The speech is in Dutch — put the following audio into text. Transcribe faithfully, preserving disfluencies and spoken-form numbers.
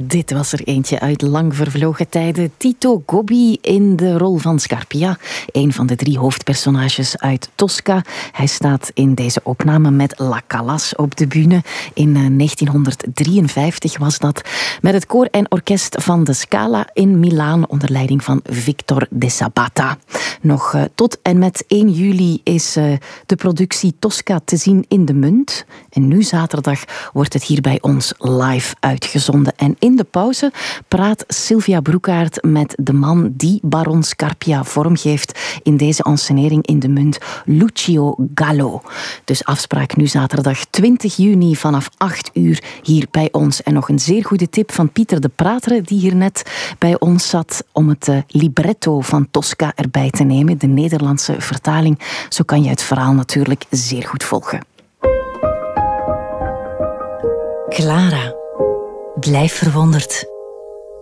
Dit was er eentje uit lang vervlogen tijden. Tito Gobbi in de rol van Scarpia. Een van de drie hoofdpersonages uit Tosca. Hij staat in deze opname met La Callas op de bühne. In negentienhonderddrieënvijftig was dat. Met het koor en orkest van de Scala in Milaan onder leiding van Victor de Sabata. Nog uh, tot en met één juli is uh, de productie Tosca te zien in de Munt. En nu zaterdag wordt het hier bij ons live uitgezonden. En in de pauze praat Sylvia Broekaert met de man die Baron Scarpia vormgeeft in deze ensenering in de Munt, Lucio Gallo. Dus afspraak nu zaterdag twintig juni vanaf acht uur hier bij ons. En nog een zeer goede tip van Pieter de Pratere, die hier net bij ons zat, om het uh, libretto van Tosca erbij te nemen, de Nederlandse vertaling. Zo kan je het verhaal natuurlijk zeer goed volgen. Clara, blijf verwonderd.